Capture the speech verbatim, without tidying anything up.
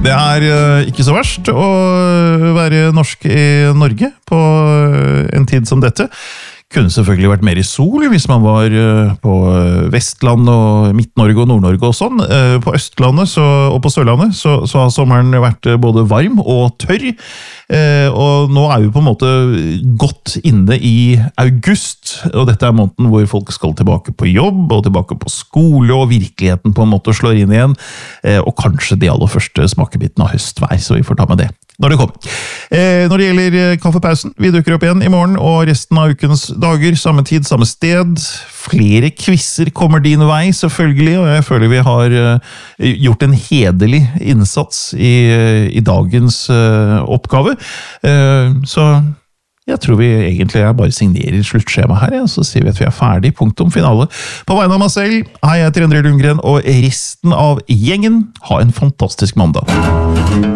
Det er uh, ikke så verst å være norsk i Norge på en tid som dette. Kunne selvfølgelig vært mer i sol hvis man var på Vestland og Midt-Norge og Nord-Norge og sånn. På Østlandet så, og på Sørlandet så, så har sommeren vært både varm og tørr. Og nå er vi på en måte godt inne i august, og dette er måneden hvor folk skal tilbake på jobb og tilbake på skole, og virkeligheten på en måte slår inn igjen. Og kanskje de aller første smakebiten av høstvær, så vi får ta med det når det kommer. Eh, når det gjelder kaffepausen, vi dukker opp igjen i morgen, og resten av ukens dager, samme tid, samme sted. Flere quizzer kommer din vei, selvfølgelig, og jeg føler vi har uh, gjort en hederlig innsats i, i dagens uh, oppgave. Uh, så jeg tror vi egentlig er bare signerer sluttskjema her, ja, så sier vi at vi er ferdig, punktum finale. På vegne av meg selv, hei, jeg heter Endre Lundgren, og resten av gjengen, ha en fantastisk mandag.